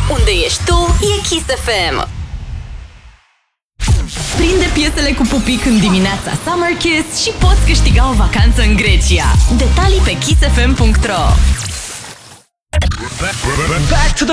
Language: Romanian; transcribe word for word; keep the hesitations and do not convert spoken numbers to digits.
Unde ești tu, e Kiss F M. Prinde piesele cu pupic în dimineața Summer Kiss și poți câștiga o vacanță în Grecia. Detalii pe kiss f m punct r o.